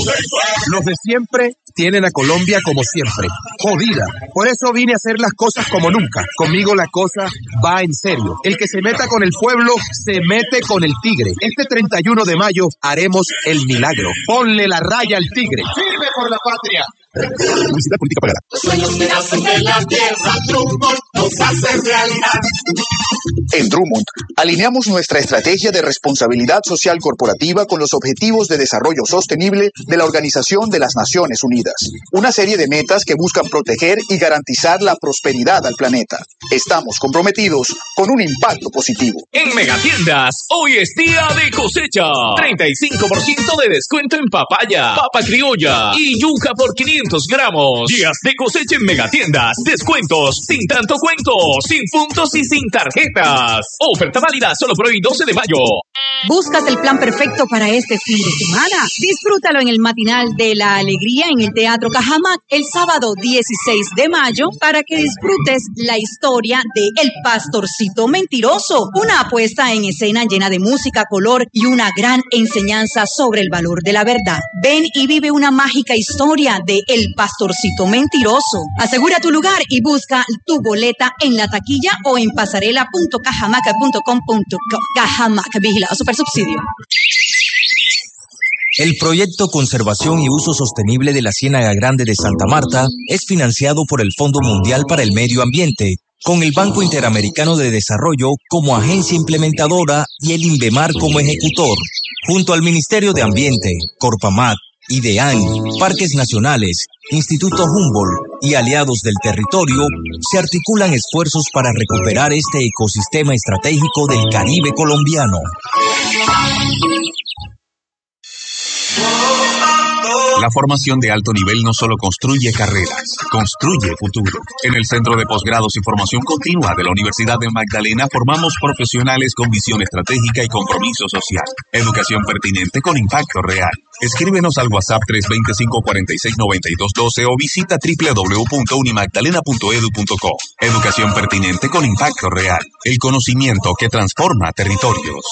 Los de siempre tienen a Colombia como siempre, jodida. Por eso vine a hacer las cosas como nunca. Conmigo la cosa va en serio. El que se meta con el pueblo, se mete con el tigre. Este 31 de mayo haremos el milagro. Ponle la raya al tigre. ¡Firme por la patria! Publicidad política pagada. Los sueños que nacen de la tierra, Drummond los hace realidad. En Drummond, alineamos nuestra estrategia de responsabilidad social corporativa con los Objetivos de Desarrollo Sostenible de la Organización de las Naciones Unidas. Una serie de metas que buscan proteger y garantizar la prosperidad al planeta. Estamos comprometidos con un impacto positivo. En Megatiendas, hoy es día de cosecha. 35% de descuento en papaya, papa criolla y yuca por 500 gramos. Días de cosecha en Megatiendas. Descuentos sin tanto cuento, sin puntos y sin tarjetas. Oferta válida solo por hoy, 12 de mayo. ¿Buscas el plan perfecto para este fin de semana? Disfrútalo en el matinal de la alegría en el Teatro Cajamac el sábado 16 de mayo para que disfrutes la historia de El Pastorcito Mentiroso, una apuesta en escena llena de música, color y una gran enseñanza sobre el valor de la verdad. Ven y vive una mágica historia de El Pastorcito Mentiroso. Asegura tu lugar y busca tu boleta en la taquilla o en pasarela.cajamac.com.co. Cajamac, vigilado Supersubsidio. El proyecto Conservación y Uso Sostenible de la Ciénaga Grande de Santa Marta es financiado por el Fondo Mundial para el Medio Ambiente, con el Banco Interamericano de Desarrollo como agencia implementadora y el INVEMAR como ejecutor, junto al Ministerio de Ambiente, Corpamat, IDEAN, Parques Nacionales, Instituto Humboldt y aliados del territorio. Se articulan esfuerzos para recuperar este ecosistema estratégico del Caribe colombiano. La formación de alto nivel no solo construye carreras, construye futuro. En el Centro de Posgrados y Formación Continua de la Universidad de Magdalena formamos profesionales con visión estratégica y compromiso social. Educación pertinente con impacto real. Escríbenos al WhatsApp 325-469212 o visita www.unimagdalena.edu.co. Educación pertinente con impacto real. El conocimiento que transforma territorios.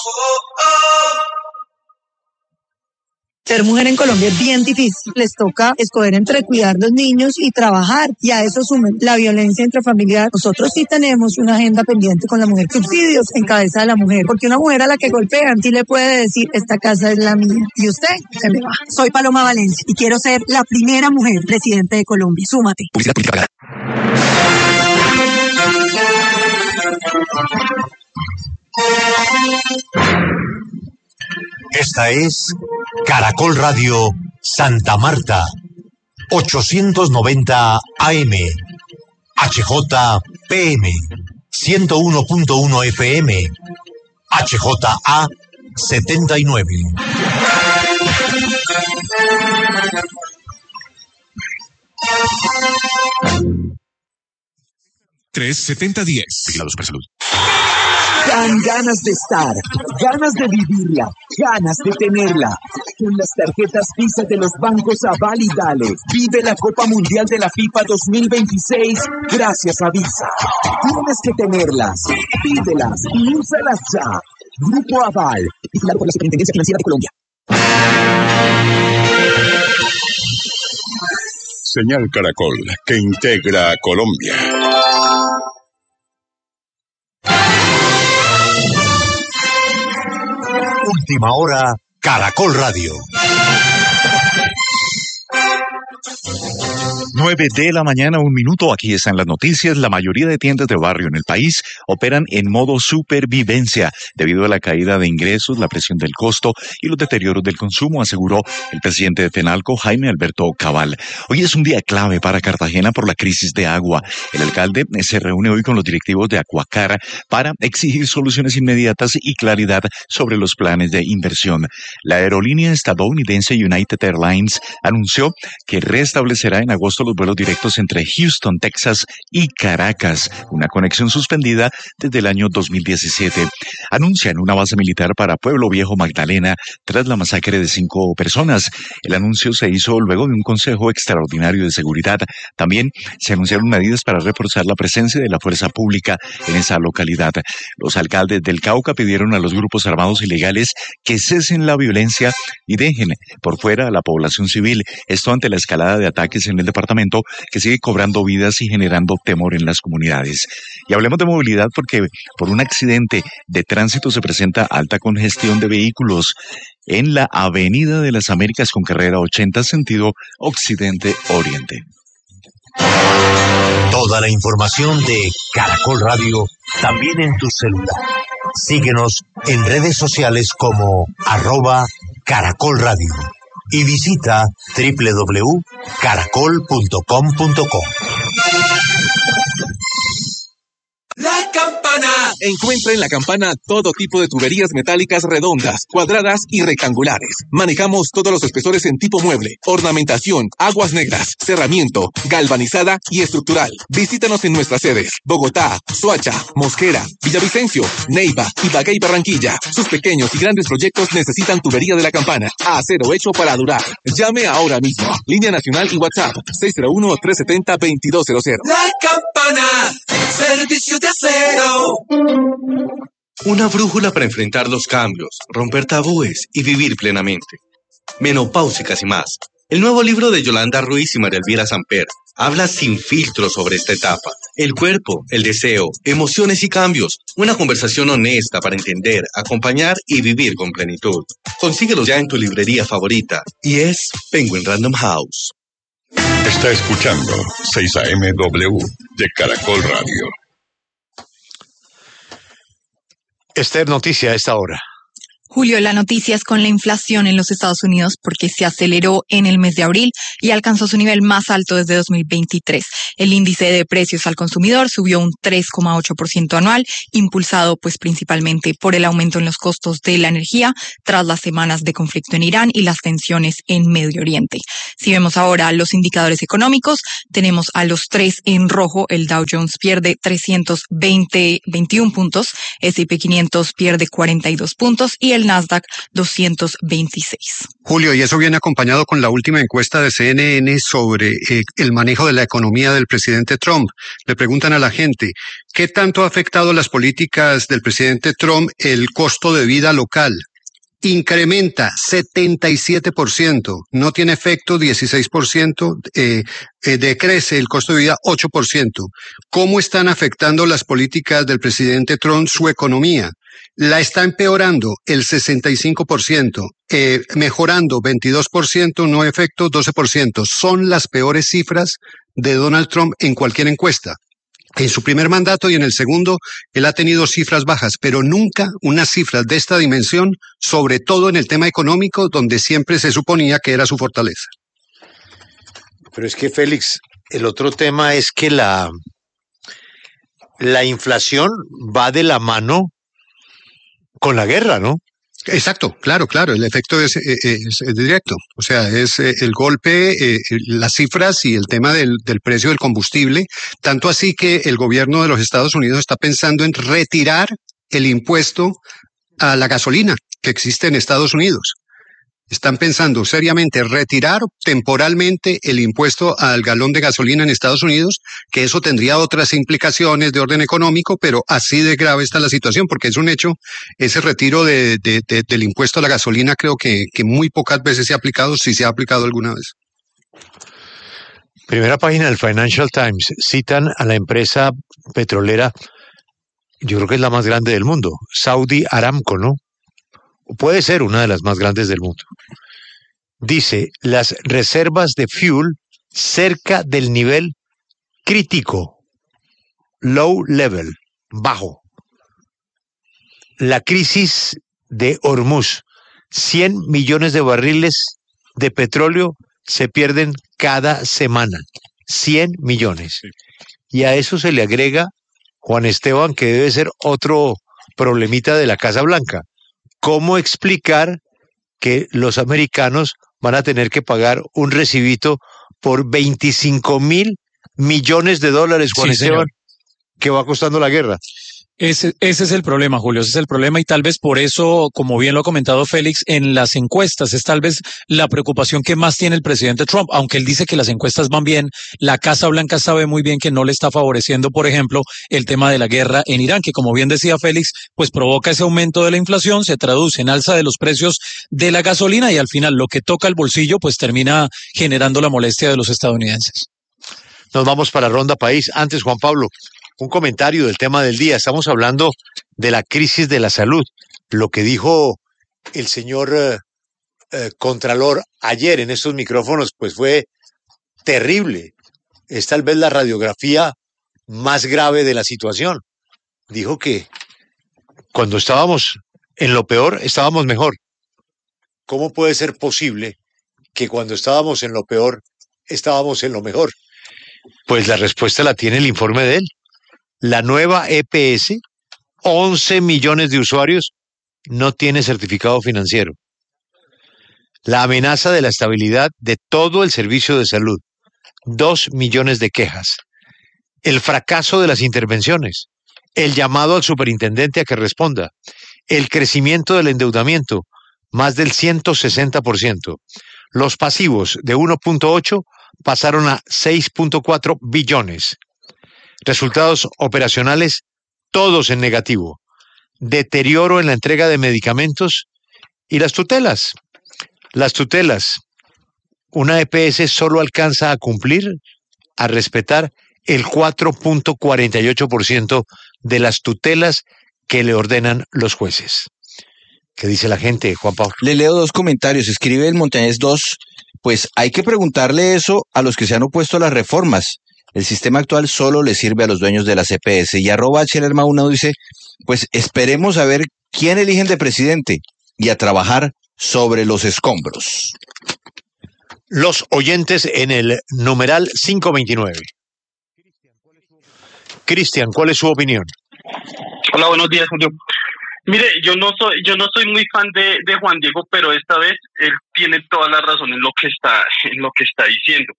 Ser mujer en Colombia es bien difícil. Les toca escoger entre cuidar los niños y trabajar. Y a eso sumen la violencia intrafamiliar. Nosotros sí tenemos una agenda pendiente con la mujer. Subsidios en cabeza de la mujer. Porque una mujer a la que golpean sí le puede decir, esta casa es la mía. Y usted se me va. Soy Paloma Valencia y quiero ser la primera mujer presidente de Colombia. Súmate. Esta es Caracol Radio Santa Marta, 890 AM, HJPM, 101.1 FM, HJA 79. $370-10. Vigilado Supersalud. Dan ganas de estar, ganas de vivirla, ganas de tenerla. Con las tarjetas Visa de los bancos Aval y Dale, vive la Copa Mundial de la FIFA 2026 gracias a Visa. Tienes que tenerlas, pídelas y úsalas ya. Grupo Aval, vigilado por la Superintendencia Financiera de Colombia. Señal Caracol, que integra a Colombia. Última hora, Caracol Radio. 9 de la mañana, 1 minuto. Aquí están las noticias. La mayoría de tiendas de barrio en el país operan en modo supervivencia debido a la caída de ingresos, la presión del costo y los deterioros del consumo, aseguró el presidente de FENALCO, Jaime Alberto Cabal. Hoy es un día clave para Cartagena por la crisis de agua. El alcalde se reúne hoy con los directivos de Acuacara para exigir soluciones inmediatas y claridad sobre los planes de inversión. La aerolínea estadounidense United Airlines anunció que restablecerá en agosto los los vuelos directos entre Houston, Texas y Caracas, una conexión suspendida desde el año 2017. Anuncian una base militar para Pueblo Viejo, Magdalena, tras la masacre de 5 personas. El anuncio se hizo luego de un consejo extraordinario de seguridad. También se anunciaron medidas para reforzar la presencia de la fuerza pública en esa localidad. Los alcaldes del Cauca pidieron a los grupos armados ilegales que cesen la violencia y dejen por fuera a la población civil. Esto ante la escalada de ataques en el departamento que sigue cobrando vidas y generando temor en las comunidades. Y hablemos de movilidad porque por un accidente de tránsito se presenta alta congestión de vehículos en la Avenida de las Américas con carrera 80 sentido occidente-oriente. Toda la información de Caracol Radio también en tu celular. Síguenos en redes sociales como @Caracol Radio y visita www.caracol.com.co. La Campana. Encuentra en La Campana todo tipo de tuberías metálicas redondas, cuadradas y rectangulares. Manejamos todos los espesores en tipo mueble, ornamentación, aguas negras, cerramiento, galvanizada y estructural. Visítanos en nuestras sedes: Bogotá, Soacha, Mosquera, Villavicencio, Neiva, Ibagué y Barranquilla. Sus pequeños y grandes proyectos necesitan tubería de La Campana. Acero hecho para durar. Llame ahora mismo. Línea nacional y WhatsApp 601-370-2200. La Campana. Servicio de acero. Una brújula para enfrentar los cambios, romper tabúes y vivir plenamente. Menopáusicas y más. El nuevo libro de Yolanda Ruiz y María Elvira Samper habla sin filtro sobre esta etapa. El cuerpo, el deseo, emociones y cambios. Una conversación honesta para entender, acompañar y vivir con plenitud. Consíguelos ya en tu librería favorita. Y es Penguin Random House. Está escuchando 6AMW de Caracol Radio. Esther, noticia a esta hora. Julio, la noticia es con la inflación en los Estados Unidos porque se aceleró en el mes de abril y alcanzó su nivel más alto desde 2023. El índice de precios al consumidor subió un 3,8% anual, impulsado pues principalmente por el aumento en los costos de la energía tras las semanas de conflicto en Irán y las tensiones en Medio Oriente. Si vemos ahora los indicadores económicos, tenemos a los 3 en rojo. El Dow Jones pierde 321 puntos, S&P 500 pierde 42 puntos y el Nasdaq 226. Julio, y eso viene acompañado con la última encuesta de CNN sobre el manejo de la economía del presidente Trump. Le preguntan a la gente, ¿qué tanto ha afectado las políticas del presidente Trump el costo de vida local? Incrementa 77%, no tiene efecto 16%, decrece el costo de vida 8%. ¿Cómo están afectando las políticas del presidente Trump su economía? La está empeorando el 65%, mejorando 22%, no efecto 12%. Son las peores cifras de Donald Trump en cualquier encuesta. En su primer mandato y en el segundo, él ha tenido cifras bajas, pero nunca unas cifras de esta dimensión, sobre todo en el tema económico, donde siempre se suponía que era su fortaleza. Pero es que, Félix, el otro tema es que la inflación va de la mano con la guerra, ¿no? Exacto, claro, el efecto es directo, o sea, es el golpe, las cifras y el tema del precio del combustible, tanto así que el gobierno de los Estados Unidos está pensando en retirar el impuesto a la gasolina que existe en Estados Unidos. Están pensando seriamente retirar temporalmente el impuesto al galón de gasolina en Estados Unidos, que eso tendría otras implicaciones de orden económico, pero así de grave está la situación, porque es un hecho, ese retiro del impuesto a la gasolina creo que muy pocas veces se ha aplicado, si se ha aplicado alguna vez. Primera página del Financial Times, citan a la empresa petrolera, yo creo que es la más grande del mundo, Saudi Aramco, ¿no? Puede ser una de las más grandes del mundo. Dice, las reservas de fuel cerca del nivel crítico, low level, bajo. La crisis de Hormuz, 100 millones de barriles de petróleo se pierden cada semana, 100 millones. Y a eso se le agrega, Juan Esteban, que debe ser otro problemita de la Casa Blanca. ¿Cómo explicar que los americanos van a tener que pagar un recibito por 25.000 millones de dólares, Juan Esteban, que va costando la guerra. Ese es el problema, Julio, ese es el problema y tal vez por eso, como bien lo ha comentado Félix, en las encuestas es tal vez la preocupación que más tiene el presidente Trump, aunque él dice que las encuestas van bien, la Casa Blanca sabe muy bien que no le está favoreciendo, por ejemplo, el tema de la guerra en Irán, que como bien decía Félix, pues provoca ese aumento de la inflación, se traduce en alza de los precios de la gasolina y al final lo que toca el bolsillo pues termina generando la molestia de los estadounidenses. Nos vamos para Ronda País. Antes, Juan Pablo, un comentario del tema del día. Estamos hablando de la crisis de la salud. Lo que dijo el señor Contralor ayer en estos micrófonos, pues fue terrible. Es tal vez la radiografía más grave de la situación. Dijo que cuando estábamos en lo peor, estábamos mejor. ¿Cómo puede ser posible que cuando estábamos en lo peor, estábamos en lo mejor? Pues la respuesta la tiene el informe de él. La nueva EPS, 11 millones de usuarios, no tiene certificado financiero. La amenaza de la estabilidad de todo el servicio de salud, 2 millones de quejas. El fracaso de las intervenciones, el llamado al superintendente a que responda, el crecimiento del endeudamiento, más del 160%. Los pasivos de 1.8 pasaron a 6.4 billones. Resultados operacionales, todos en negativo. Deterioro en la entrega de medicamentos y las tutelas. Las tutelas, una EPS solo alcanza a cumplir, a respetar el 4.48% de las tutelas que le ordenan los jueces. ¿Qué dice la gente, Juan Pablo? Le leo dos comentarios. Escribe el Montañés 2. Pues hay que preguntarle eso a los que se han opuesto a las reformas. El sistema actual solo le sirve a los dueños de la CPS. Y @HLRMA1 dice, pues esperemos a ver quién eligen de presidente y a trabajar sobre los escombros. Los oyentes en el numeral 529. Cristian, ¿cuál es su opinión? Hola, buenos días, Julio. Mire, yo no soy muy fan de Juan Diego, pero esta vez él tiene toda la razón en lo que está diciendo.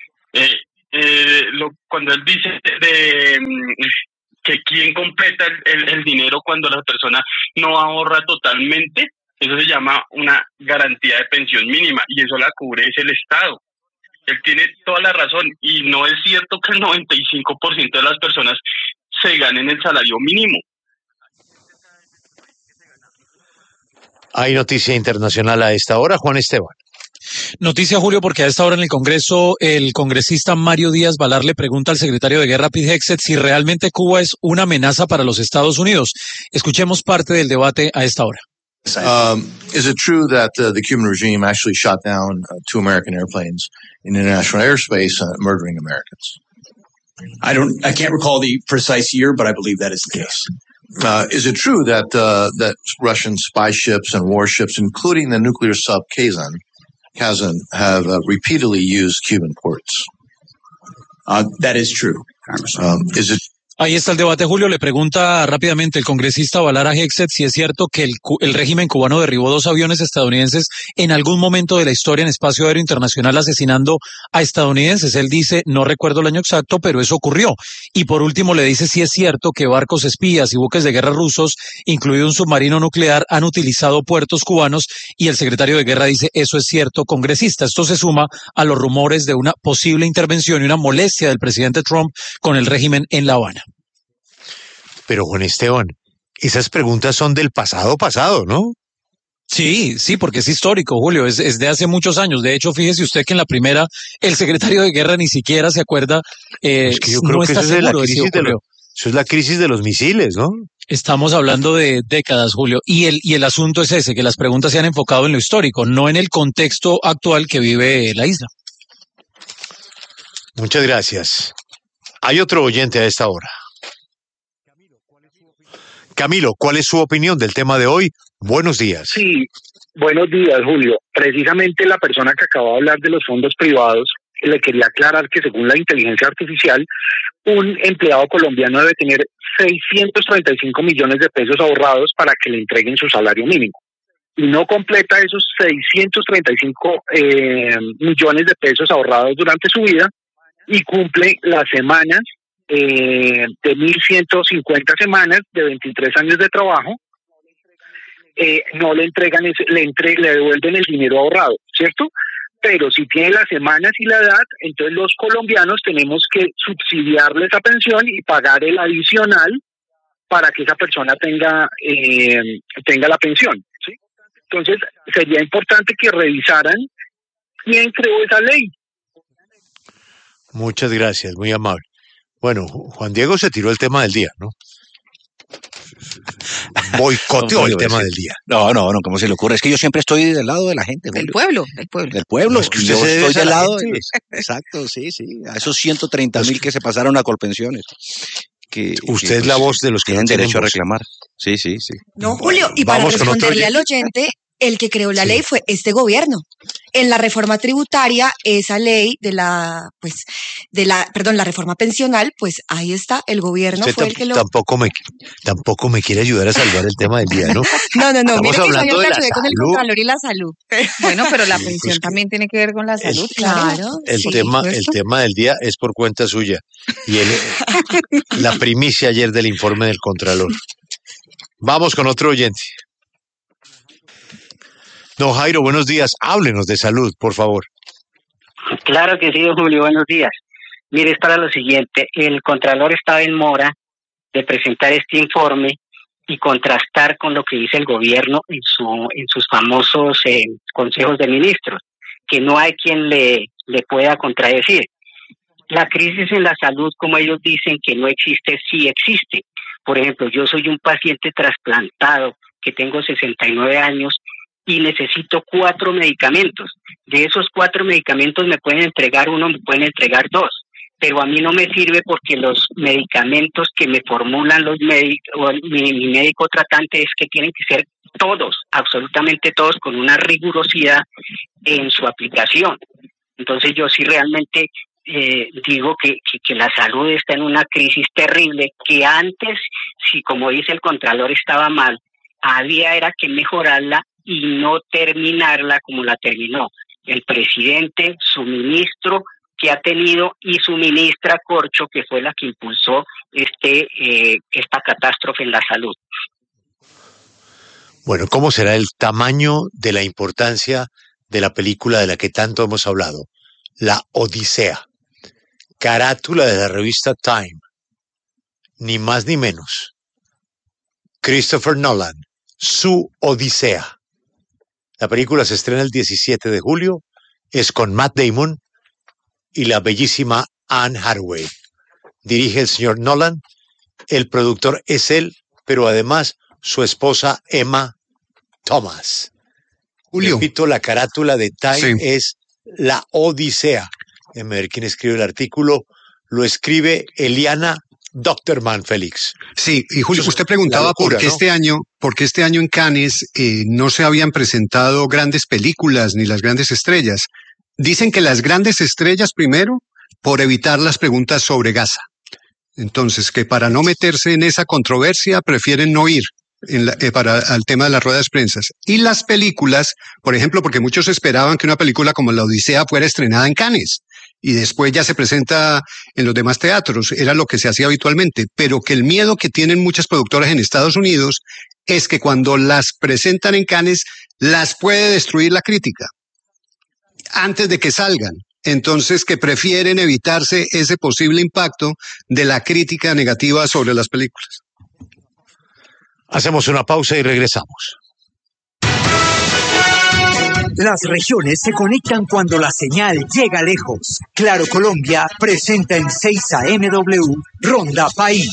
Cuando él dice que quién completa el dinero cuando la persona no ahorra totalmente, eso se llama una garantía de pensión mínima y eso la cubre es el Estado. Él tiene toda la razón y no es cierto que el 95% de las personas se ganen el salario mínimo. Hay noticia internacional a esta hora, Juan Esteban. Noticia, Julio, porque a esta hora en el Congreso, el congresista Mario Díaz Balar le pregunta al secretario de Guerra, Pete Hegseth, si realmente Cuba es una amenaza para los Estados Unidos. Escuchemos parte del debate a esta hora. Is it true that the Cuban regime actually shot down 2 American airplanes in international airspace, murdering Americans? I can't recall the precise year, but I believe that is the case. Is it true that that Russian spy ships and warships, including the nuclear sub Kazan, have repeatedly used Cuban ports? That is true, Congressman. Is it? Ahí está el debate, Julio. Le pregunta rápidamente el congresista Balar a Hegseth si es cierto que el régimen cubano derribó 2 aviones estadounidenses en algún momento de la historia en espacio aéreo internacional asesinando a estadounidenses. Él dice, no recuerdo el año exacto, pero eso ocurrió. Y por último le dice si es cierto que barcos espías y buques de guerra rusos, incluido un submarino nuclear, han utilizado puertos cubanos. Y el secretario de Guerra dice, eso es cierto, congresista. Esto se suma a los rumores de una posible intervención y una molestia del presidente Trump con el régimen en La Habana. Pero, Juan Esteban, esas preguntas son del pasado, ¿no? Sí, porque es histórico, Julio, es de hace muchos años. De hecho, fíjese usted que en la primera, el secretario de Guerra ni siquiera se acuerda. Es que yo creo que eso es la crisis de los misiles, ¿no? Estamos hablando de décadas, Julio, y el asunto es ese, que las preguntas se han enfocado en lo histórico, no en el contexto actual que vive la isla. Muchas gracias. Hay otro oyente a esta hora. Camilo, ¿cuál es su opinión del tema de hoy? Buenos días. Sí, buenos días, Julio. Precisamente la persona que acaba de hablar de los fondos privados, le quería aclarar que según la inteligencia artificial, un empleado colombiano debe tener 635 millones de pesos ahorrados para que le entreguen su salario mínimo. y no completa esos 635 millones de pesos ahorrados durante su vida y cumple las semanas de 1.150 semanas de 23 años de trabajo, no le entregan, le devuelven el dinero ahorrado, ¿cierto? Pero si tiene las semanas y la edad, entonces los colombianos tenemos que subsidiarle esa pensión y pagar el adicional para que esa persona tenga la pensión, ¿sí? Entonces, sería importante que revisaran quién creó esa ley. Muchas gracias, muy amable. Bueno, Juan Diego se tiró el tema del día, ¿no? Boicoteó el tema del día. No, ¿cómo se le ocurre? Es que yo siempre estoy del lado de la gente, Julio. Del pueblo. No, es que usted yo se debe estoy a del la lado. gente. Exacto, sí. A esos 130.000 que se pasaron a Colpensiones. Usted es la voz de los que tienen no tienen derecho a voz. reclamar. Sí. No, Julio, y para Vamos con otro responderle al oyente. oyente, el que creó la ley fue este gobierno. En la reforma tributaria, esa ley la reforma pensional, pues ahí está, el gobierno Usted fue el que lo... tampoco me quiere ayudar a salvar el tema del día, ¿no? No, Estamos mire que yo hablando de le la ayudé con el salud. Contralor y la salud. Bueno, pero la pensión también tiene que ver con la salud, claro. El tema del día es por cuenta suya. Y la primicia ayer del informe del Contralor. Vamos con otro oyente. Don Jairo, buenos días. Háblenos de salud, por favor. Claro que sí, don Julio, buenos días. Mire, es para lo siguiente, el Contralor estaba en mora de presentar este informe y contrastar con lo que dice el gobierno en sus famosos consejos de ministros, que no hay quien le pueda contradecir. La crisis en la salud, como ellos dicen que no existe, sí existe. Por ejemplo, yo soy un paciente trasplantado que tengo 69 años y necesito 4 medicamentos. De esos 4 medicamentos me pueden entregar uno, me pueden entregar 2, pero a mí no me sirve porque los medicamentos que me formulan los médicos, mi médico tratante, es que tienen que ser todos, absolutamente todos, con una rigurosidad en su aplicación. Entonces yo sí realmente digo que la salud está en una crisis terrible, que antes, si como dice el Contralor estaba mal, era que mejorarla y no terminarla como la terminó el presidente, su ministro que ha tenido y su ministra Corcho, que fue la que impulsó esta catástrofe en la salud. Bueno, ¿cómo será el tamaño de la importancia de la película de la que tanto hemos hablado? La Odisea. Carátula de la revista Time. Ni más ni menos. Christopher Nolan. Su Odisea. La película se estrena el 17 de julio, es con Matt Damon y la bellísima Anne Hathaway. Dirige el señor Nolan, el productor es él, pero además su esposa Emma Thomas. Julio. Repito, la carátula de Time es La Odisea. Déjame ver quién escribe el artículo. Lo escribe Eliana Doctorman Félix. Sí, y Julio, usted preguntaba locura, por qué este año en Cannes no se habían presentado grandes películas ni las grandes estrellas. Dicen que las grandes estrellas primero por evitar las preguntas sobre Gaza. Entonces, que para no meterse en esa controversia prefieren no ir al tema de las ruedas de prensa. Y las películas, por ejemplo, porque muchos esperaban que una película como La Odisea fuera estrenada en Cannes y después ya se presenta en los demás teatros, era lo que se hacía habitualmente, pero que el miedo que tienen muchas productoras en Estados Unidos es que cuando las presentan en Cannes las puede destruir la crítica antes de que salgan. Entonces, que prefieren evitarse ese posible impacto de la crítica negativa sobre las películas. Hacemos una pausa y regresamos. Las regiones se conectan cuando la señal llega lejos. Claro Colombia presenta en 6 AMW Ronda País.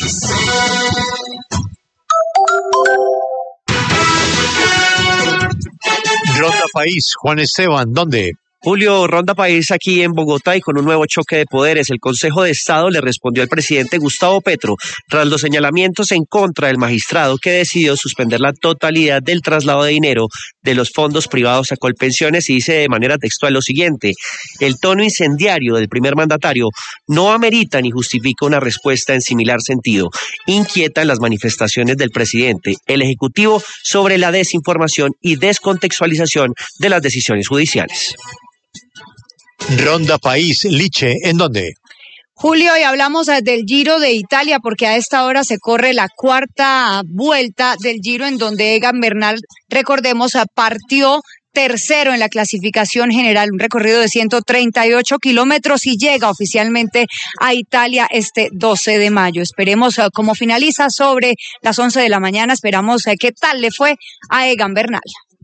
Ronda País, Juan Esteban, ¿dónde? Julio, Ronda País aquí en Bogotá y con un nuevo choque de poderes. El Consejo de Estado le respondió al presidente Gustavo Petro tras los señalamientos en contra del magistrado que decidió suspender la totalidad del traslado de dinero de los fondos privados a Colpensiones y dice de manera textual lo siguiente: el tono incendiario del primer mandatario no amerita ni justifica una respuesta en similar sentido. Inquietan las manifestaciones del presidente, el Ejecutivo, sobre la desinformación y descontextualización de las decisiones judiciales. Ronda País, Liche, ¿en dónde? Julio, y hablamos del Giro de Italia porque a esta hora se corre la cuarta vuelta del Giro en donde Egan Bernal, recordemos, partió tercero en la clasificación general, un recorrido de 138 kilómetros y llega oficialmente a Italia este 12 de mayo. Esperemos cómo finaliza sobre las 11 de la mañana, esperamos qué tal le fue a Egan Bernal.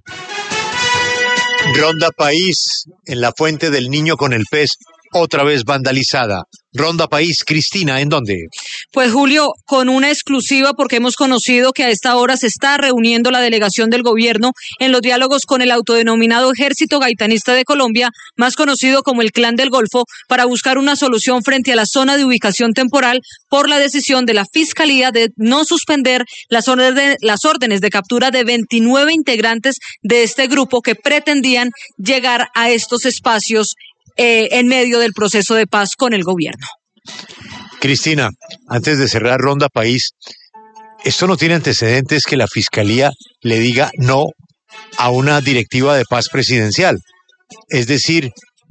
Ronda País, en la Fuente del Niño con el Pez, otra vez vandalizada. Ronda País, Cristina, ¿en dónde? Pues Julio, con una exclusiva porque hemos conocido que a esta hora se está reuniendo la delegación del gobierno en los diálogos con el autodenominado Ejército Gaitanista de Colombia, más conocido como el Clan del Golfo, para buscar una solución frente a la zona de ubicación temporal por la decisión de la Fiscalía de no suspender las órdenes de captura de 29 integrantes de este grupo que pretendían llegar a estos espacios en medio del proceso de paz con el gobierno. Cristina, antes de cerrar Ronda País, ¿esto no tiene antecedentes que la Fiscalía le diga no a una directiva de paz presidencial? Es decir,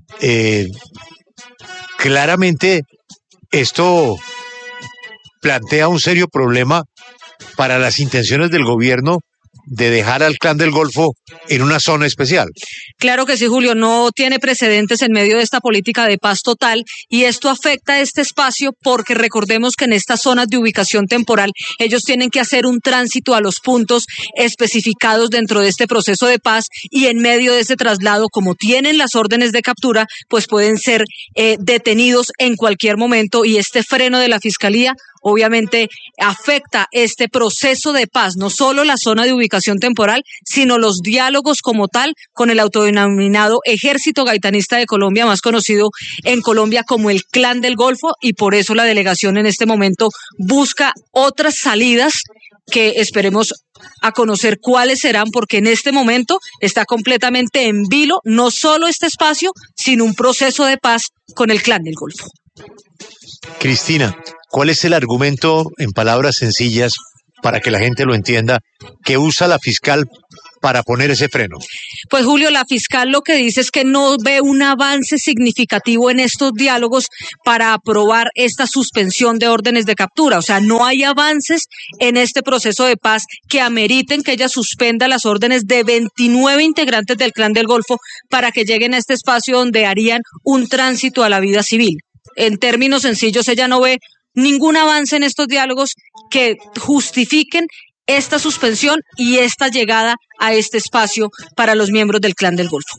claramente esto plantea un serio problema para las intenciones del gobierno de dejar al Clan del Golfo en una zona especial. Claro que sí, Julio, no tiene precedentes en medio de esta política de paz total y esto afecta a este espacio porque recordemos que en estas zonas de ubicación temporal ellos tienen que hacer un tránsito a los puntos especificados dentro de este proceso de paz y en medio de ese traslado, como tienen las órdenes de captura, pues pueden ser detenidos en cualquier momento y este freno de la Fiscalía obviamente afecta este proceso de paz, no solo la zona de ubicación temporal, sino los diálogos como tal con el autodenominado Ejército Gaitanista de Colombia, más conocido en Colombia como el Clan del Golfo, y por eso la delegación en este momento busca otras salidas que esperemos a conocer cuáles serán, porque en este momento está completamente en vilo no solo este espacio, sino un proceso de paz con el Clan del Golfo. Cristina, ¿cuál es el argumento, en palabras sencillas, para que la gente lo entienda, que usa la fiscal para poner ese freno? Pues Julio, la fiscal lo que dice es que no ve un avance significativo en estos diálogos para aprobar esta suspensión de órdenes de captura. O sea, no hay avances en este proceso de paz que ameriten que ella suspenda las órdenes de 29 integrantes del Clan del Golfo para que lleguen a este espacio donde harían un tránsito a la vida civil. En términos sencillos, ella no ve ningún avance en estos diálogos que justifiquen esta suspensión y esta llegada a este espacio para los miembros del Clan del Golfo.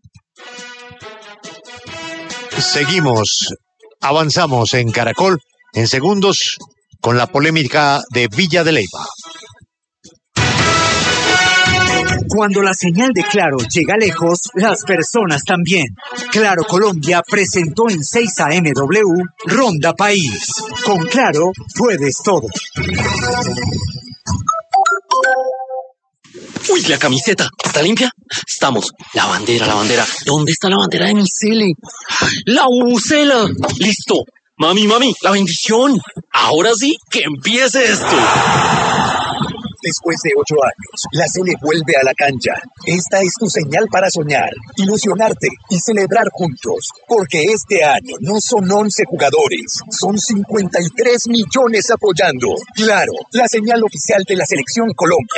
Seguimos, avanzamos en Caracol en segundos con la polémica de Villa de Leyva. Cuando la señal de Claro llega lejos, las personas también. Claro Colombia presentó en 6 AM/W Ronda País. Con Claro puedes todo. Uy, la camiseta, ¿está limpia? Estamos. La bandera. ¿Dónde está la bandera de mi cele? ¡La bubucela! ¡Listo! Mami, la bendición. Ahora sí, que empiece esto. Después de 8 años, la Sele vuelve a la cancha. Esta es tu señal para soñar, ilusionarte y celebrar juntos. Porque este año no son 11 jugadores, son 53 millones apoyando. Claro, la señal oficial de la Selección Colombia.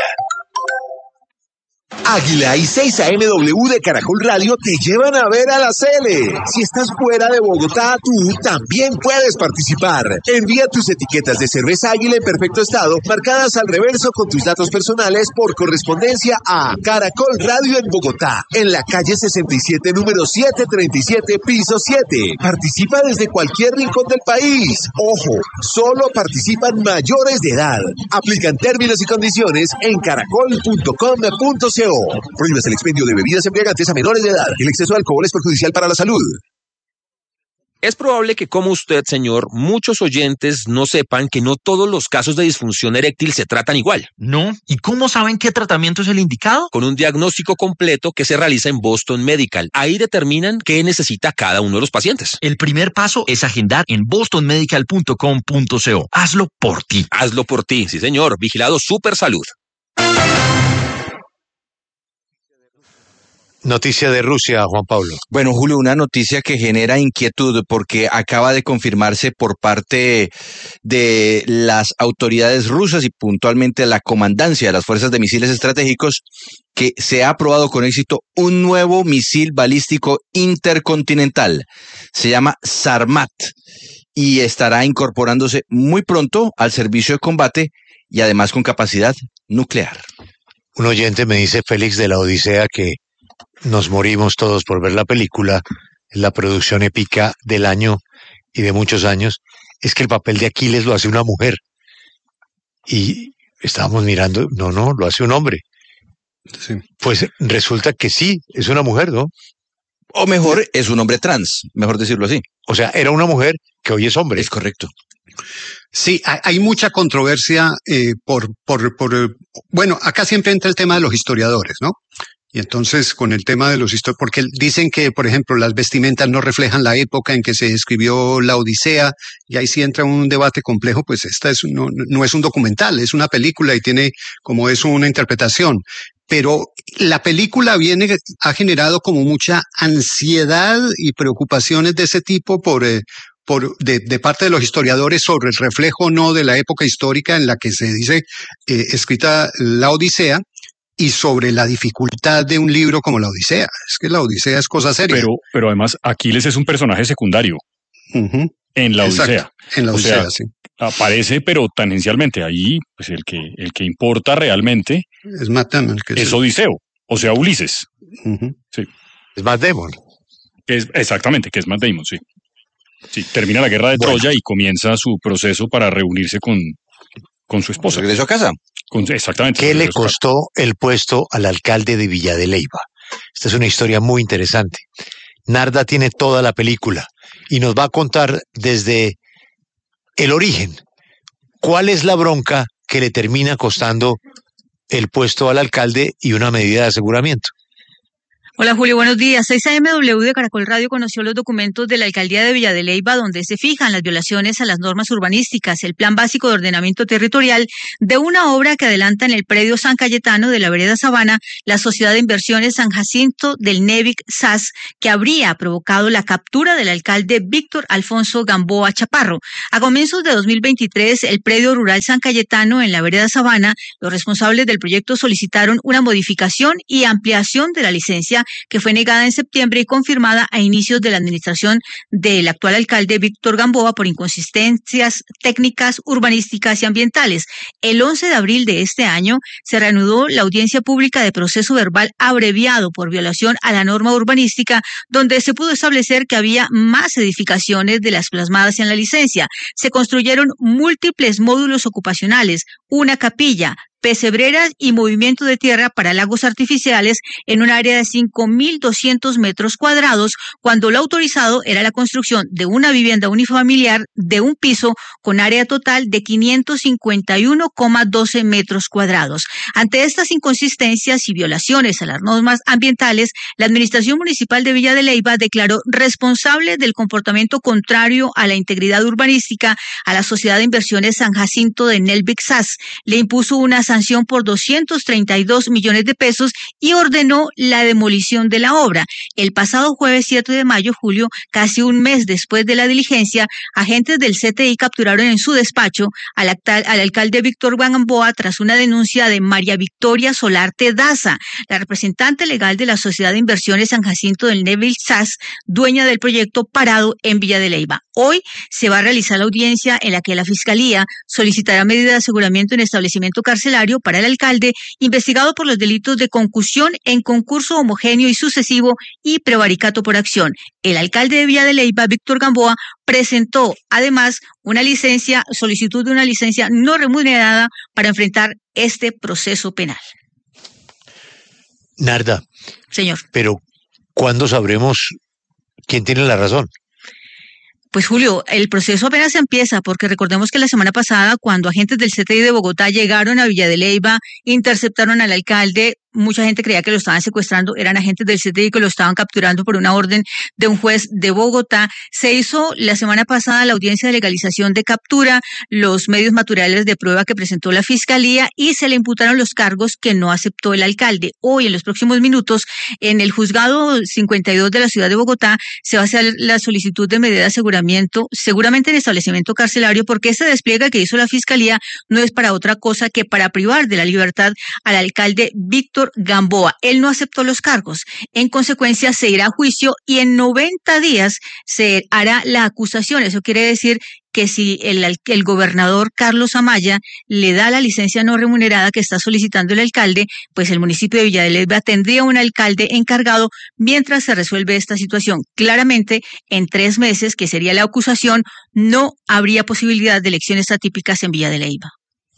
Águila y 6 AM/W de Caracol Radio te llevan a ver a la Sele. Si estás fuera de Bogotá, tú también puedes participar. Envía tus etiquetas de cerveza Águila en perfecto estado, marcadas al reverso con tus datos personales por correspondencia a Caracol Radio en Bogotá, en la calle 67, número 737, piso 7. Participa desde cualquier rincón del país. Ojo, solo participan mayores de edad. Aplican términos y condiciones en caracol.com.co. Prohíbes el expendio de bebidas embriagantes a menores de edad. El exceso de alcohol es perjudicial para la salud. Es probable que, como usted, señor, muchos oyentes no sepan que no todos los casos de disfunción eréctil se tratan igual. ¿No? ¿Y cómo saben qué tratamiento es el indicado? Con un diagnóstico completo que se realiza en Boston Medical. Ahí determinan qué necesita cada uno de los pacientes. El primer paso es agendar en bostonmedical.com.co. Hazlo por ti. Hazlo por ti, sí señor. Vigilado Supersalud. Noticia de Rusia, Juan Pablo. Bueno, Julio, una noticia que genera inquietud porque acaba de confirmarse por parte de las autoridades rusas y puntualmente la comandancia de las fuerzas de misiles estratégicos que se ha aprobado con éxito un nuevo misil balístico intercontinental. Se llama Sarmat y estará incorporándose muy pronto al servicio de combate y además con capacidad nuclear. Un oyente me dice, Félix de la Odisea, que nos morimos todos por ver la película, la producción épica del año y de muchos años, es que el papel de Aquiles lo hace una mujer. Y estábamos mirando, no, lo hace un hombre. Sí. Pues resulta que sí, es una mujer, ¿no? O mejor, es un hombre trans, mejor decirlo así. O sea, era una mujer que hoy es hombre. Es correcto. Sí, hay mucha controversia bueno, acá siempre entra el tema de los historiadores, ¿no? Y entonces con el tema de los historiadores, porque dicen que, por ejemplo, las vestimentas no reflejan la época en que se escribió la Odisea, y ahí sí entra un debate complejo, pues esta no es un documental, es una película y tiene como es una interpretación. Pero la película ha generado como mucha ansiedad y preocupaciones de ese tipo de parte de los historiadores sobre el reflejo o no de la época histórica en la que se dice escrita la Odisea, y sobre la dificultad de un libro como la Odisea. Es que la Odisea es cosa seria. Pero además Aquiles es un personaje secundario en la Odisea. En la Odisea, sí. Aparece, pero tangencialmente. Ahí, pues el que importa realmente es Matt Damon, es Odiseo, o sea, Ulises. Sí. Es Matt Damon. Exactamente, que es Matt Damon, sí. Sí, termina la guerra de Troya y comienza su proceso para reunirse con su esposa. ¿Regreso a casa? Exactamente. ¿Qué le costó el puesto al alcalde de Villa de Leyva? Esta es una historia muy interesante. Narda tiene toda la película y nos va a contar desde el origen cuál es la bronca que le termina costando el puesto al alcalde y una medida de aseguramiento. Hola Julio, buenos días. 6AMW de Caracol Radio conoció los documentos de la alcaldía de Villa de Leyva donde se fijan las violaciones a las normas urbanísticas, el plan básico de ordenamiento territorial de una obra que adelanta en el predio San Cayetano de la vereda Sabana la Sociedad de Inversiones San Jacinto del Nevic SAS, que habría provocado la captura del alcalde Víctor Alfonso Gamboa Chaparro. A comienzos de 2023, el predio rural San Cayetano en la vereda Sabana, los responsables del proyecto solicitaron una modificación y ampliación de la licencia que fue negada en septiembre y confirmada a inicios de la administración del actual alcalde Víctor Gamboa por inconsistencias técnicas, urbanísticas y ambientales. El 11 de abril de este año se reanudó la audiencia pública de proceso verbal abreviado por violación a la norma urbanística, donde se pudo establecer que había más edificaciones de las plasmadas en la licencia. Se construyeron múltiples módulos ocupacionales, una capilla, pesebreras y movimiento de tierra para lagos artificiales en un área de 5.200 metros cuadrados, cuando lo autorizado era la construcción de una vivienda unifamiliar de un piso con área total de 551,12 metros cuadrados. Ante estas inconsistencias y violaciones a las normas ambientales, la Administración Municipal de Villa de Leyva declaró responsable del comportamiento contrario a la integridad urbanística a la Sociedad de Inversiones San Jacinto de Nevic SAS. Le impuso una sanción por 232 millones de pesos y ordenó la demolición de la obra. El pasado jueves 7 de mayo, Julio, casi un mes después de la diligencia, agentes del CTI capturaron en su despacho al alcalde Víctor Gamboa tras una denuncia de María Victoria Solarte Daza, la representante legal de la Sociedad de Inversiones San Jacinto del Nevic SAS, dueña del proyecto parado en Villa de Leyva. Hoy se va a realizar la audiencia en la que la Fiscalía solicitará medida de aseguramiento en establecimiento carcelario para el alcalde, investigado por los delitos de concusión en concurso homogéneo y sucesivo y prevaricato por acción. El alcalde de Villa de Leyva, Víctor Gamboa, presentó además solicitud de una licencia no remunerada para enfrentar este proceso penal. Narda. Señor. Pero, ¿cuándo sabremos quién tiene la razón? Pues Julio, el proceso apenas empieza, porque recordemos que la semana pasada, cuando agentes del CTI de Bogotá llegaron a Villa de Leyva, interceptaron al alcalde, mucha gente creía que lo estaban secuestrando, eran agentes del CTI que lo estaban capturando por una orden de un juez de Bogotá. Se hizo la semana pasada la audiencia de legalización de captura, los medios materiales de prueba que presentó la Fiscalía y se le imputaron los cargos que no aceptó el alcalde. Hoy, en los próximos minutos, en el juzgado 52 de la ciudad de Bogotá, se va a hacer la solicitud de medida de aseguramiento, seguramente en establecimiento carcelario, porque ese despliegue que hizo la Fiscalía no es para otra cosa que para privar de la libertad al alcalde Víctor Gamboa. Él no aceptó los cargos. En consecuencia, se irá a juicio y en 90 días se hará la acusación. Eso quiere decir que si el gobernador Carlos Amaya le da la licencia no remunerada que está solicitando el alcalde, pues el municipio de Villa de Leyva tendría un alcalde encargado mientras se resuelve esta situación. Claramente, en 3 meses, que sería la acusación, no habría posibilidad de elecciones atípicas en Villa de Leyva.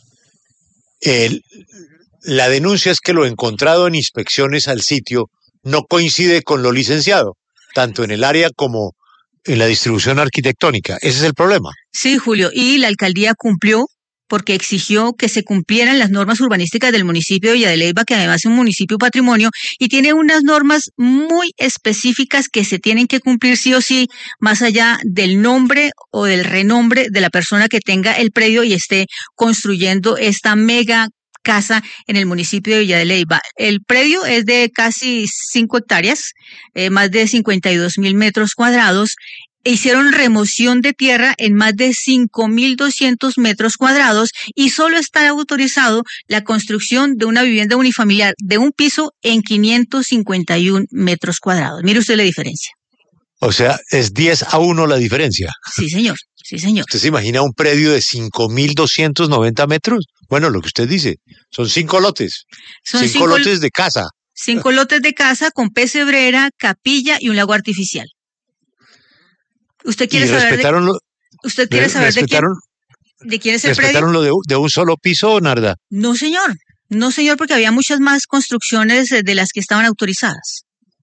La denuncia es que lo encontrado en inspecciones al sitio no coincide con lo licenciado, tanto en el área como en la distribución arquitectónica. Ese es el problema. Sí, Julio, y la alcaldía cumplió porque exigió que se cumplieran las normas urbanísticas del municipio de Villa de Leyva, que además es un municipio patrimonio, y tiene unas normas muy específicas que se tienen que cumplir sí o sí, más allá del nombre o del renombre de la persona que tenga el predio y esté construyendo esta mega casa en el municipio de Villa de Leyva. El predio es de casi 5 hectáreas, más de 52.000 metros cuadrados. Hicieron remoción de tierra en más de 5.200 metros cuadrados y solo está autorizado la construcción de una vivienda unifamiliar de un piso en 551 metros cuadrados. Mire usted la diferencia. O sea, es 10-1 la diferencia. Sí, señor. Sí, señor. ¿Usted se imagina un predio de 5.290 metros? Bueno, lo que usted dice, son 5 lotes. Son 5 lotes de casa. 5 lotes de casa con pesebrera, capilla y un lago artificial. ¿Usted quiere saber ¿Usted quiere saber de quién es el predio? ¿Respetaron lo de un solo piso, Narda? No, señor. No, señor, porque había muchas más construcciones de las que estaban autorizadas.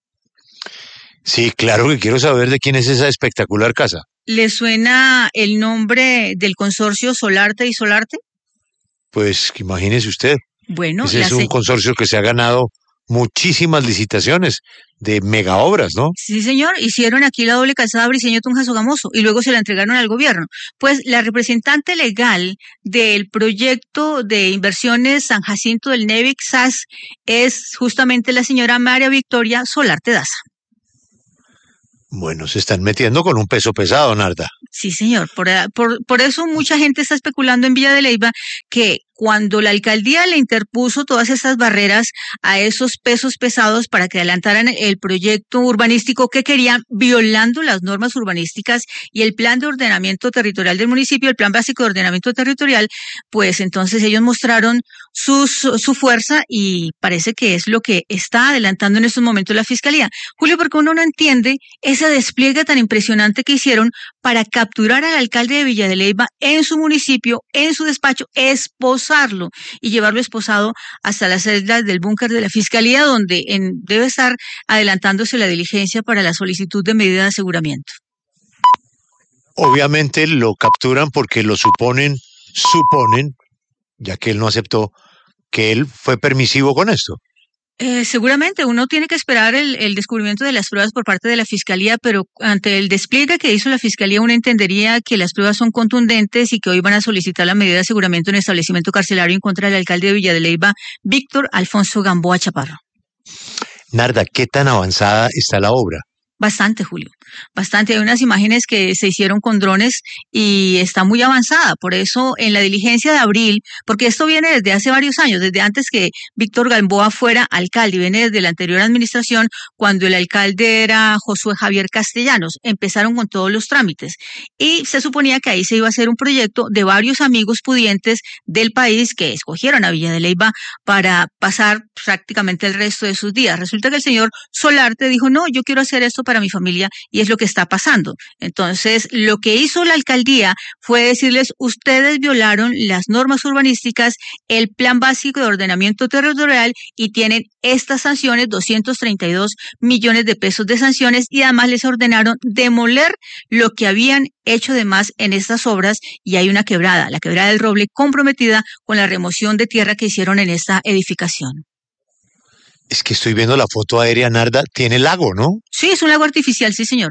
Sí, claro que quiero saber de quién es esa espectacular casa. ¿Le suena el nombre del consorcio Solarte y Solarte? Pues imagínese usted. Bueno, ese es un consorcio que se ha ganado muchísimas licitaciones de mega obras, ¿no? Sí, señor. Hicieron aquí la doble calzada Briceño-Tunja-Sogamoso y luego se la entregaron al gobierno. Pues la representante legal del proyecto de inversiones San Jacinto del Nevic SAS es justamente la señora María Victoria Solarte Daza. Bueno, se están metiendo con un peso pesado, Narda. Sí, señor. Por eso mucha gente está especulando en Villa de Leyva que cuando la alcaldía le interpuso todas esas barreras a esos pesos pesados para que adelantaran el proyecto urbanístico que querían, violando las normas urbanísticas y el plan de ordenamiento territorial del municipio, el plan básico de ordenamiento territorial, pues entonces ellos mostraron su fuerza y parece que es lo que está adelantando en estos momentos la Fiscalía. Julio, porque uno no entiende ese despliegue tan impresionante que hicieron para capturar al alcalde de Villa de Leyva en su municipio, en su despacho, esposarlo y llevarlo esposado hasta las celdas del búnker de la Fiscalía, donde debe estar adelantándose la diligencia para la solicitud de medida de aseguramiento. Obviamente lo capturan porque lo suponen, ya que él no aceptó, que él fue permisivo con esto. Seguramente uno tiene que esperar el descubrimiento de las pruebas por parte de la Fiscalía, pero ante el despliegue que hizo la Fiscalía uno entendería que las pruebas son contundentes y que hoy van a solicitar la medida de aseguramiento en establecimiento carcelario en contra del alcalde de Villa de Leyva, Víctor Alfonso Gamboa Chaparro. Narda, ¿qué tan avanzada está la obra? Bastante, Julio, bastante. Hay unas imágenes que se hicieron con drones y está muy avanzada. Por eso, en la diligencia de abril, porque esto viene desde hace varios años, desde antes que Víctor Gamboa fuera alcalde, viene desde la anterior administración, cuando el alcalde era Josué Javier Castellanos. Empezaron con todos los trámites y se suponía que ahí se iba a hacer un proyecto de varios amigos pudientes del país que escogieron a Villa de Leyva para pasar prácticamente el resto de sus días. Resulta que el señor Solarte dijo, no, yo quiero hacer esto para mi familia y es lo que está pasando. Entonces, lo que hizo la alcaldía fue decirles, ustedes violaron las normas urbanísticas, el plan básico de ordenamiento territorial y tienen estas sanciones, 232 millones de pesos de sanciones, y además les ordenaron demoler lo que habían hecho de más en estas obras, y hay una quebrada, la quebrada del Roble, comprometida con la remoción de tierra que hicieron en esta edificación. Es que estoy viendo la foto aérea, Narda, tiene lago, ¿no? Sí, es un lago artificial, sí, señor.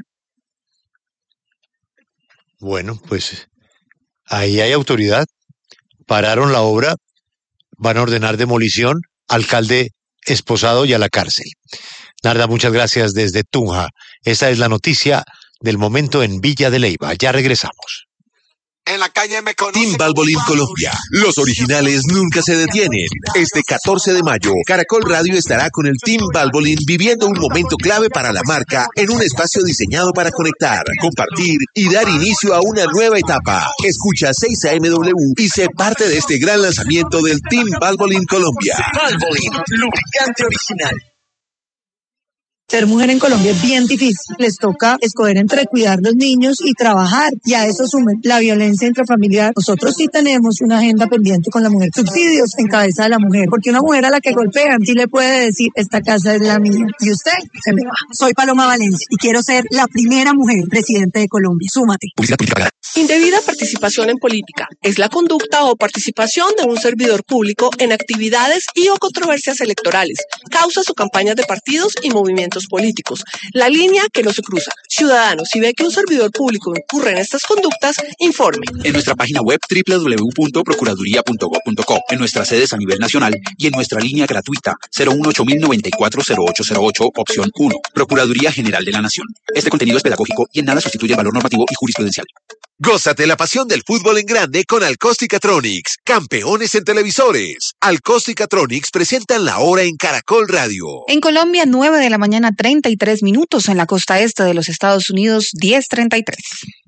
Bueno, pues ahí hay autoridad, pararon la obra, van a ordenar demolición, alcalde esposado y a la cárcel. Narda, muchas gracias desde Tunja. Esta es la noticia del momento en Villa de Leyva. Ya regresamos. En la calle me conocen. Team Valvoline Colombia. Los originales nunca se detienen. Este 14 de mayo, Caracol Radio estará con el Team Valvoline viviendo un momento clave para la marca en un espacio diseñado para conectar, compartir y dar inicio a una nueva etapa. Escucha 6 AMW y sé parte de este gran lanzamiento del Team Valvoline Colombia. Valvoline, lubricante original. Ser mujer en Colombia es bien difícil. Les toca escoger entre cuidar los niños y trabajar. Y a eso sumen la violencia intrafamiliar. Nosotros sí tenemos una agenda pendiente con la mujer. Subsidios en cabeza de la mujer. Porque una mujer a la que golpean sí le puede decir, esta casa es la mía. Y usted se me va. Soy Paloma Valencia y quiero ser la primera mujer presidente de Colombia. Súmate. Indebida participación en política es la conducta o participación de un servidor público en actividades y o controversias electorales, causas o campañas de partidos y movimientos políticos. La línea que no se cruza. Ciudadanos, si ve que un servidor público incurre en estas conductas, informe. En nuestra página web www.procuraduría.gov.co, en nuestras sedes a nivel nacional y en nuestra línea gratuita 018-094-0808, opción 1. Procuraduría General de la Nación. Este contenido es pedagógico y en nada sustituye el valor normativo y jurisprudencial. Gózate la pasión del fútbol en grande con Alcóstica-Tronics, campeones en televisores. Alcóstica-Tronics presentan la hora en Caracol Radio. En Colombia, 9 de la mañana, 33 minutos. En la costa este de los Estados Unidos, 10:33.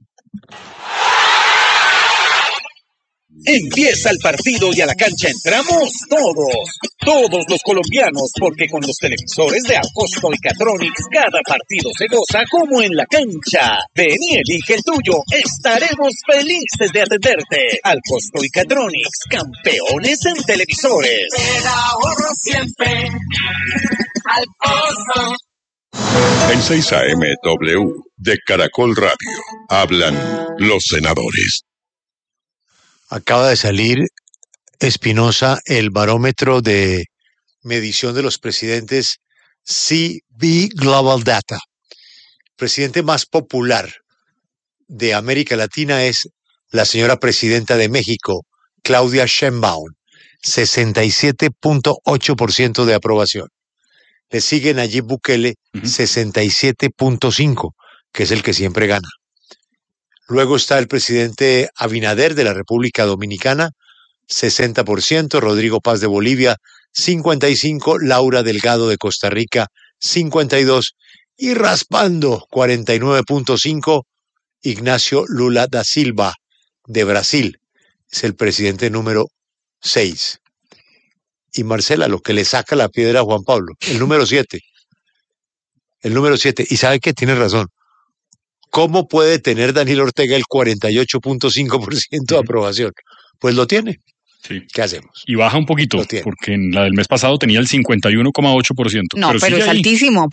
Empieza el partido y a la cancha entramos todos los colombianos, porque con los televisores de Alcóstica-Tronics cada partido se goza como en la cancha. Ven y elige el tuyo, estaremos felices de atenderte. Alcóstica-Tronics, campeones en televisores. Te ahorro siempre, Alcosto. En 6 AMW de Caracol Radio hablan los senadores. Acaba de salir, Espinosa, el barómetro de medición de los presidentes CB Global Data. El presidente más popular de América Latina es la señora presidenta de México, Claudia Sheinbaum, 67.8% de aprobación. Le sigue Nayib Bukele, 67.5%, que es el que siempre gana. Luego está el presidente Abinader de la República Dominicana, 60%, Rodrigo Paz de Bolivia, 55%, Laura Delgado de Costa Rica, 52%, y raspando 49.5%, Ignacio Lula da Silva de Brasil, es el presidente número 6. Y Marcela, lo que le saca la piedra a Juan Pablo, el número 7. El número 7, y sabe que tiene razón. ¿Cómo puede tener Daniel Ortega el 48.5% de aprobación? Pues lo tiene. Sí. ¿Qué hacemos? Y baja un poquito, porque en la del mes pasado tenía el 51.8%. No, pero es altísimo.